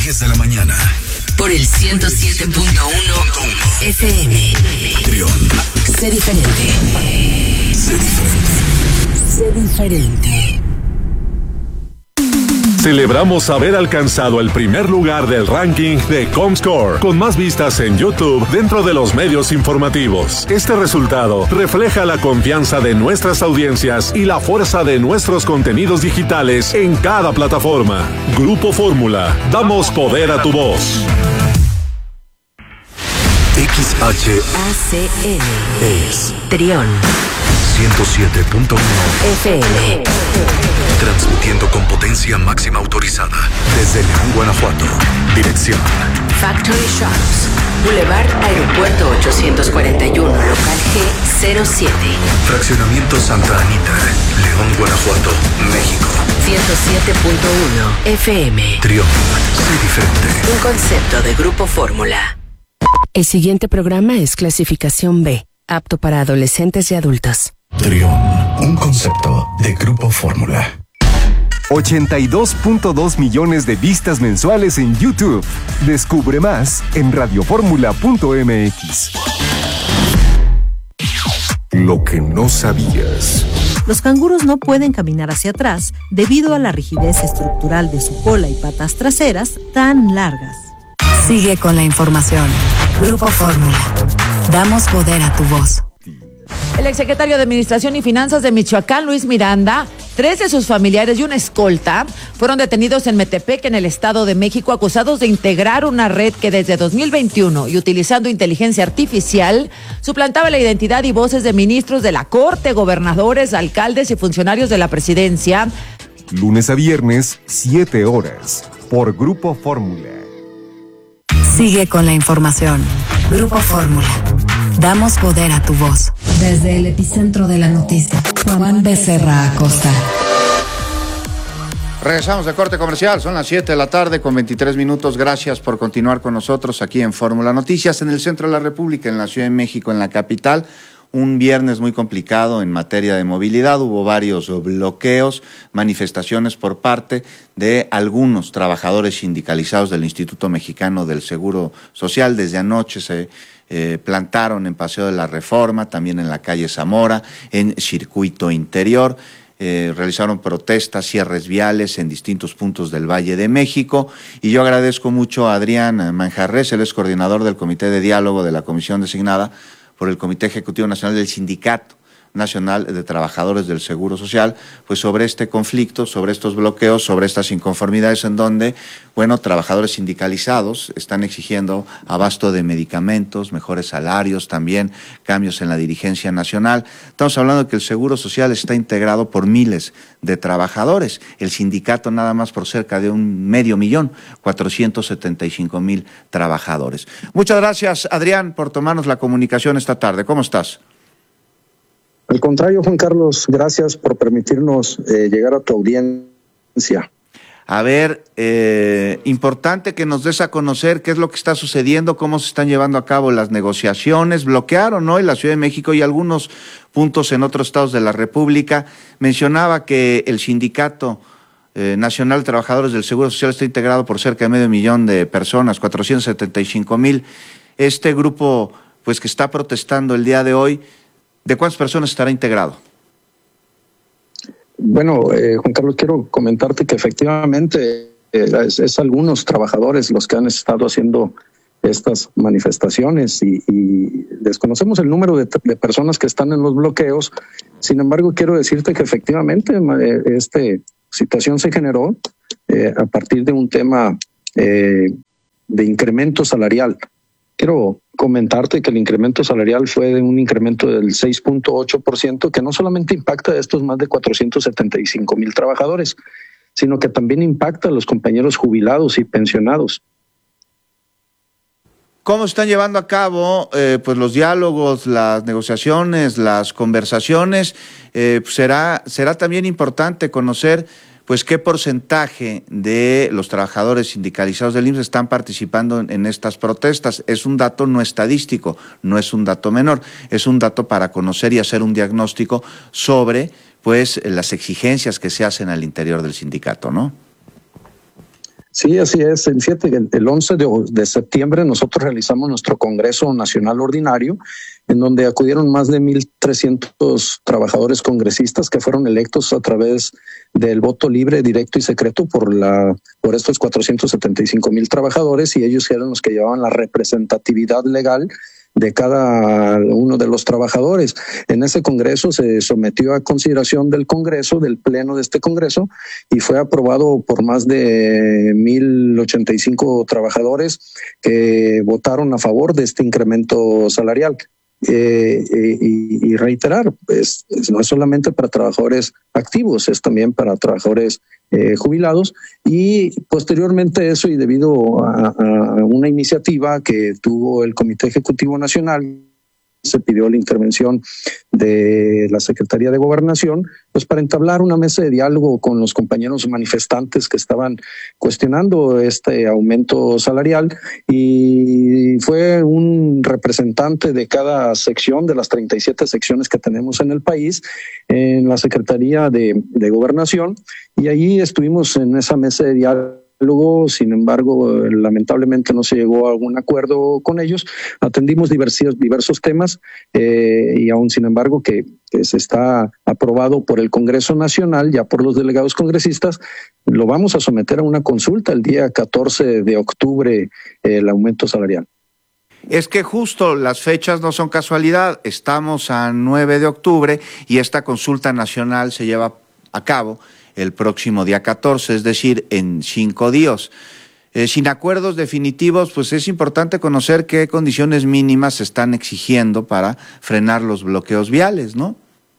10 de la mañana. Por el 107.1 FM. Trión. Sé diferente. Sé diferente. Sé diferente. Celebramos haber alcanzado el primer lugar del ranking de Comscore, con más vistas en YouTube dentro de los medios informativos. Este resultado refleja la confianza de nuestras audiencias y la fuerza de nuestros contenidos digitales en cada plataforma. Grupo Fórmula, damos poder a tu voz. XHACN es Trión 107.1 FM. Transmitiendo con potencia máxima autorizada desde León, Guanajuato. Dirección Factory Shops, Boulevard Aeropuerto 841, local G07. Fraccionamiento Santa Anita, León, Guanajuato, México. 107.1 FM. Trión, sé diferente. Un concepto de Grupo Fórmula. El siguiente programa es clasificación B, apto para adolescentes y adultos. Trión, un concepto de Grupo Fórmula. 82.2 millones de vistas mensuales en YouTube. Descubre más en radioformula.mx. Lo que no sabías. Los canguros no pueden caminar hacia atrás debido a la rigidez estructural de su cola y patas traseras tan largas. Sigue con la información. Grupo Fórmula. Damos poder a tu voz. El exsecretario de Administración y Finanzas de Michoacán, Luis Miranda, 3 de sus familiares y una escolta fueron detenidos en Metepec, en el Estado de México, acusados de integrar una red que desde 2021 y utilizando inteligencia artificial suplantaba la identidad y voces de ministros de la Corte, gobernadores, alcaldes y funcionarios de la presidencia. Lunes a viernes, 7 horas, por Grupo Fórmula. Sigue con la información. Grupo Fórmula. Damos poder a tu voz. Desde el epicentro de la noticia, Juan Becerra Acosta. Regresamos de corte comercial, son las 7 de la tarde con 23 minutos. Gracias por continuar con nosotros aquí en Fórmula Noticias, en el centro de la República, en la Ciudad de México, en la capital. Un viernes muy complicado en materia de movilidad. Hubo varios bloqueos, manifestaciones por parte de algunos trabajadores sindicalizados del Instituto Mexicano del Seguro Social. Desde anoche se plantaron en Paseo de la Reforma, también en la calle Zamora, en Circuito Interior. Realizaron protestas, cierres viales en distintos puntos del Valle de México. Y yo agradezco mucho a Adrián Manjarres, él es coordinador del Comité de Diálogo de la Comisión designada por el Comité Ejecutivo Nacional del Sindicato Nacional de Trabajadores del Seguro Social, pues sobre este conflicto, sobre estos bloqueos, sobre estas inconformidades en donde, bueno, trabajadores sindicalizados están exigiendo abasto de medicamentos, mejores salarios, también cambios en la dirigencia nacional. Estamos hablando de que el Seguro Social está integrado por miles de trabajadores, el sindicato nada más por cerca de 1.475.000 trabajadores. Muchas gracias, Adrián, por tomarnos la comunicación esta tarde. ¿Cómo estás? Al contrario, Juan Carlos, gracias por permitirnos llegar a tu audiencia. A ver, importante que nos des a conocer qué es lo que está sucediendo, cómo se están llevando a cabo las negociaciones. Bloquearon hoy la Ciudad de México y algunos puntos en otros estados de la República. Mencionaba que el Sindicato Nacional de Trabajadores del Seguro Social está integrado por cerca de 500,000 de personas, 475,000. Este grupo, pues, que está protestando el día de hoy, ¿de cuántas personas estará integrado? Bueno, Juan Carlos, quiero comentarte que efectivamente es algunos trabajadores los que han estado haciendo estas manifestaciones y desconocemos el número de personas que están en los bloqueos. Sin embargo, quiero decirte que efectivamente esta situación se generó a partir de un tema de incremento salarial. Quiero comentarte que el incremento salarial fue de un incremento del 6.8%, que no solamente impacta a estos más de 475,000 trabajadores, sino que también impacta a los compañeros jubilados y pensionados. ¿Cómo están llevando a cabo pues los diálogos, las negociaciones, las conversaciones? Será también importante conocer pues qué porcentaje de los trabajadores sindicalizados del IMSS están participando en estas protestas. Es un dato no estadístico, no es un dato menor, es un dato para conocer y hacer un diagnóstico sobre pues las exigencias que se hacen al interior del sindicato, ¿no? Sí, así es. Fíjate que el 11 de septiembre nosotros realizamos nuestro Congreso Nacional Ordinario, en donde acudieron más de 1,300 trabajadores congresistas que fueron electos a través del voto libre, directo y secreto por estos 475,000 trabajadores, y ellos eran los que llevaban la representatividad legal de cada uno de los trabajadores. En ese Congreso se sometió a consideración del Pleno de este Congreso, y fue aprobado por más de 1,085 trabajadores que votaron a favor de este incremento salarial. Y reiterar, pues, no es solamente para trabajadores activos, es también para trabajadores jubilados, y posteriormente eso, y debido a una iniciativa que tuvo el Comité Ejecutivo Nacional, se pidió la intervención de la Secretaría de Gobernación, pues para entablar una mesa de diálogo con los compañeros manifestantes que estaban cuestionando este aumento salarial, y fue un representante de cada sección de las 37 secciones que tenemos en el país en la Secretaría de Gobernación, y allí estuvimos en esa mesa de diálogo. Sin embargo, lamentablemente no se llegó a algún acuerdo con ellos. Atendimos diversos temas, y aún sin embargo que se está aprobado por el Congreso Nacional, ya por los delegados congresistas, lo vamos a someter a una consulta el día 14 de octubre, el aumento salarial. Es que justo las fechas no son casualidad. Estamos a 9 de octubre y esta consulta nacional se lleva a cabo el próximo día 14, es decir, en 5 días. Sin acuerdos definitivos, pues es importante conocer qué condiciones mínimas se están exigiendo para frenar los bloqueos viales, ¿no?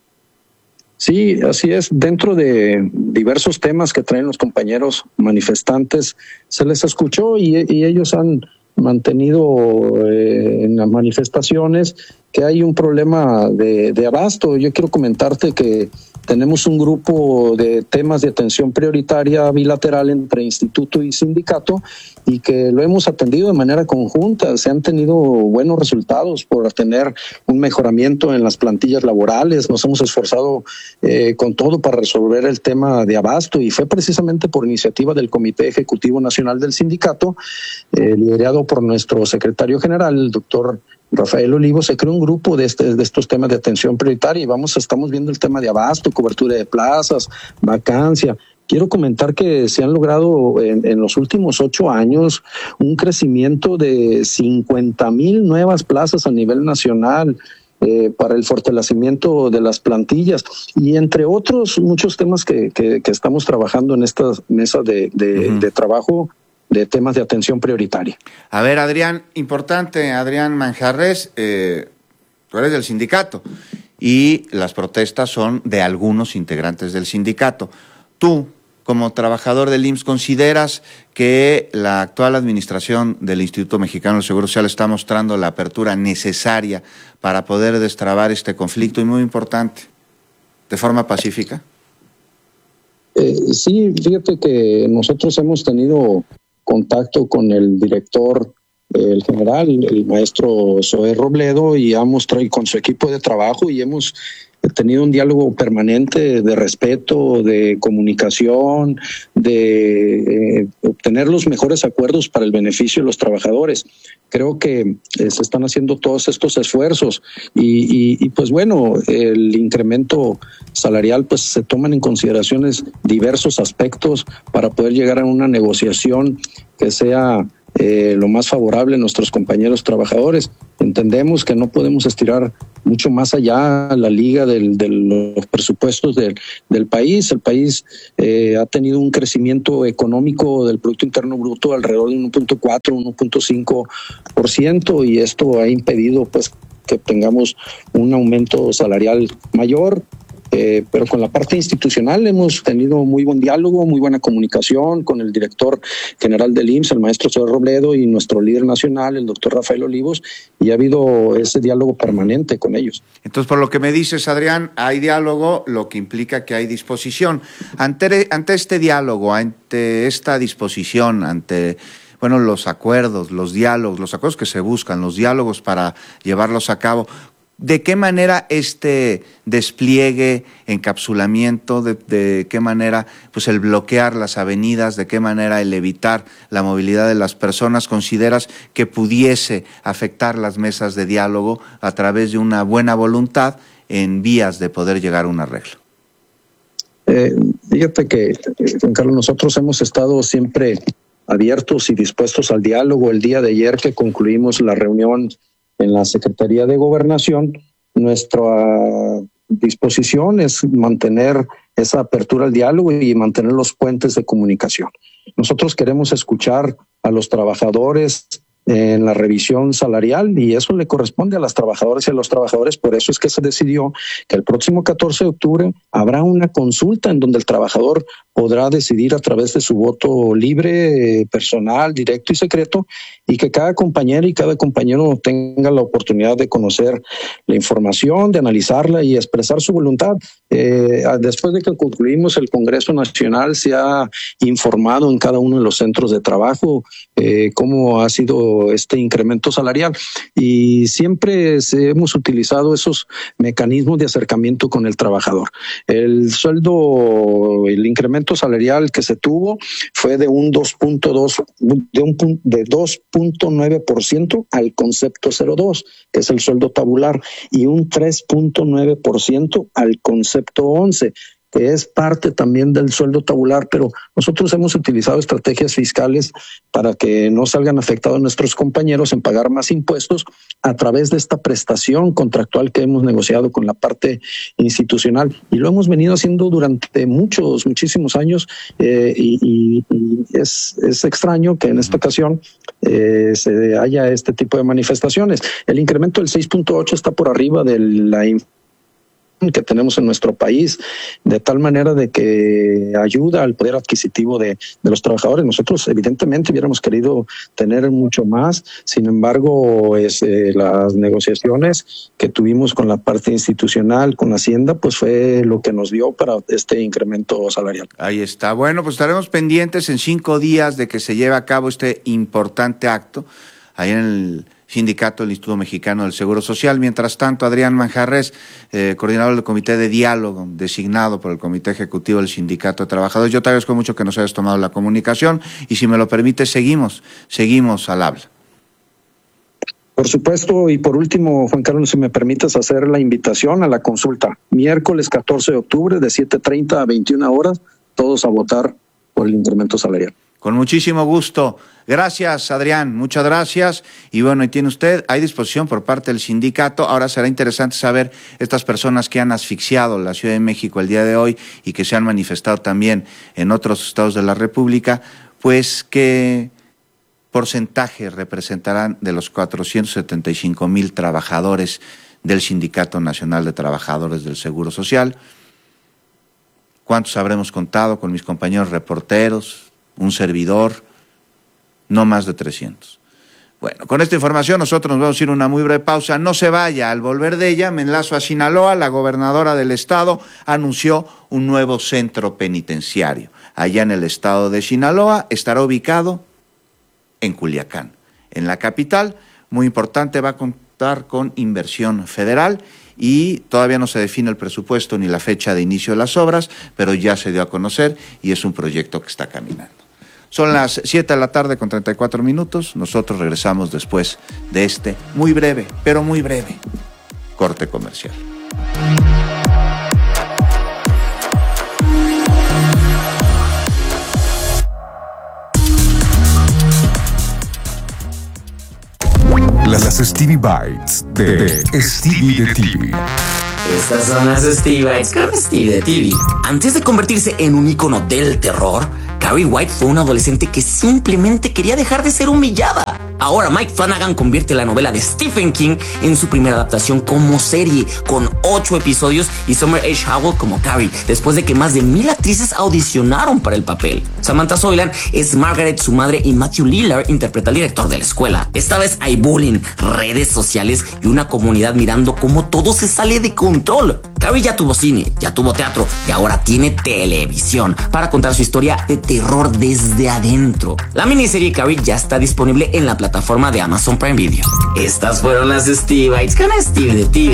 Sí, así es. Dentro de diversos temas que traen los compañeros manifestantes, se les escuchó y ellos han mantenido en las manifestaciones que hay un problema de abasto. Yo quiero comentarte que tenemos un grupo de temas de atención prioritaria bilateral entre instituto y sindicato, y que lo hemos atendido de manera conjunta. Se han tenido buenos resultados por tener un mejoramiento en las plantillas laborales. Nos hemos esforzado con todo para resolver el tema de abasto, y fue precisamente por iniciativa del Comité Ejecutivo Nacional del Sindicato, liderado por nuestro secretario general, el doctor Rafael Olivos. Se creó un grupo de estos temas de atención prioritaria, y estamos viendo el tema de abasto, cobertura de plazas, vacancia. Quiero comentar que se han logrado en los últimos 8 años un crecimiento de 50,000 nuevas plazas a nivel nacional para el fortalecimiento de las plantillas, y entre otros muchos temas que estamos trabajando en esta mesa de trabajo de temas de atención prioritaria. A ver, Adrián, importante, Adrián Manjarres, tú eres del sindicato y las protestas son de algunos integrantes del sindicato. Tú, como trabajador del IMSS, ¿consideras que la actual administración del Instituto Mexicano del Seguro Social está mostrando la apertura necesaria para poder destrabar este conflicto, y muy importante, de forma pacífica? Sí, fíjate que nosotros hemos tenido contacto con el director, el general, el maestro Zoé Robledo, y con su equipo de trabajo, y hemos tenido un diálogo permanente de respeto, de comunicación, de obtener los mejores acuerdos para el beneficio de los trabajadores. Creo que se están haciendo todos estos esfuerzos, y pues bueno, el incremento salarial, pues se toman en consideraciones diversos aspectos para poder llegar a una negociación que sea lo más favorable a nuestros compañeros trabajadores. Entendemos que no podemos estirar mucho más allá la liga de los presupuestos del país. El país ha tenido un crecimiento económico del Producto Interno Bruto alrededor de 1.4, 1.5%, y esto ha impedido pues que tengamos un aumento salarial mayor. Pero con la parte institucional hemos tenido muy buen diálogo, muy buena comunicación con el director general del IMSS, el maestro Zoé Robledo, y nuestro líder nacional, el doctor Rafael Olivos, y ha habido ese diálogo permanente con ellos. Entonces, por lo que me dices, Adrián, hay diálogo, lo que implica que hay disposición. Ante este diálogo, ante esta disposición, ante los acuerdos, los diálogos, los acuerdos que se buscan, los diálogos para llevarlos a cabo, ¿De qué manera este despliegue, encapsulamiento, de qué manera pues el bloquear las avenidas, de qué manera el evitar la movilidad de las personas, consideras que pudiese afectar las mesas de diálogo a través de una buena voluntad en vías de poder llegar a un arreglo? Fíjate que, Juan Carlos, nosotros hemos estado siempre abiertos y dispuestos al diálogo. El día de ayer que concluimos la reunión en la Secretaría de Gobernación, nuestra disposición es mantener esa apertura al diálogo y mantener los puentes de comunicación. Nosotros queremos escuchar a los trabajadores en la revisión salarial y eso le corresponde a las trabajadoras y a los trabajadores. Por eso es que se decidió que el próximo 14 de octubre habrá una consulta en donde el trabajador podrá decidir a través de su voto libre, personal, directo y secreto, y que cada compañera y cada compañero tenga la oportunidad de conocer la información, de analizarla y expresar su voluntad. Después de que concluimos el Congreso Nacional, se ha informado en cada uno de los centros de trabajo cómo ha sido este incremento salarial, y siempre hemos utilizado esos mecanismos de acercamiento con el trabajador. El sueldo, el incremento salarial que se tuvo fue de un 2.9% al concepto 02, que es el sueldo tabular, y un 3.9% al concepto 11, que es parte también del sueldo tabular, pero nosotros hemos utilizado estrategias fiscales para que no salgan afectados nuestros compañeros en pagar más impuestos a través de esta prestación contractual que hemos negociado con la parte institucional, y lo hemos venido haciendo durante muchísimos años, y es extraño que en esta ocasión se haya este tipo de manifestaciones. El incremento del 6.8 está por arriba de la que tenemos en nuestro país, de tal manera de que ayuda al poder adquisitivo de los trabajadores. Nosotros evidentemente hubiéramos querido tener mucho más, sin embargo las negociaciones que tuvimos con la parte institucional, con Hacienda, pues fue lo que nos dio para este incremento salarial. Ahí está. Bueno, pues estaremos pendientes en 5 días de que se lleve a cabo este importante acto ahí en el Sindicato del Instituto Mexicano del Seguro Social. Mientras tanto, Adrián Manjarres, coordinador del Comité de Diálogo, designado por el Comité Ejecutivo del Sindicato de Trabajadores, yo te agradezco mucho que nos hayas tomado la comunicación y, si me lo permite, seguimos al habla. Por supuesto, y por último, Juan Carlos, si me permites hacer la invitación a la consulta. Miércoles 14 de octubre, de 7:30 a 21 horas, todos a votar por el incremento salarial. Con muchísimo gusto. Gracias, Adrián, muchas gracias. Y bueno, y tiene usted, hay disposición por parte del sindicato. Ahora será interesante saber estas personas que han asfixiado la Ciudad de México el día de hoy y que se han manifestado también en otros estados de la República, pues qué porcentaje representarán de los 475,000 trabajadores del Sindicato Nacional de Trabajadores del Seguro Social. ¿Cuántos habremos contado con mis compañeros reporteros? Un servidor, no más de 300. Bueno, con esta información nosotros nos vamos a ir a una muy breve pausa. No se vaya, al volver de ella me enlazo a Sinaloa. La gobernadora del estado anunció un nuevo centro penitenciario. Allá en el estado de Sinaloa estará ubicado en Culiacán. En la capital, muy importante, va a contar con inversión federal y todavía no se define el presupuesto ni la fecha de inicio de las obras, pero ya se dio a conocer y es un proyecto que está caminando. Son las 7 de la tarde con 34 minutos. Nosotros regresamos después de este muy breve, pero muy breve, corte comercial. Las Stevie Bites de Stevie de TV. Estas son las Stevie Bites con Stevie de TV. Antes de convertirse en un ícono del terror, Carrie White fue una adolescente que simplemente quería dejar de ser humillada. Ahora Mike Flanagan convierte la novela de Stephen King en su primera adaptación como serie, con 8 episodios y Summer H. Howell como Carrie, después de que más de 1,000 actrices audicionaron para el papel. Samantha Soilan es Margaret, su madre, y Matthew Lillard interpreta al director de la escuela. Esta vez hay bullying, redes sociales y una comunidad mirando cómo todo se sale de control. Carrie ya tuvo cine, ya tuvo teatro y ahora tiene televisión para contar su historia de terror desde adentro. La miniserie Carrie ya está disponible en la plataforma de Amazon Prime Video. Estas fueron las Stevie Bites con Stevie de TV.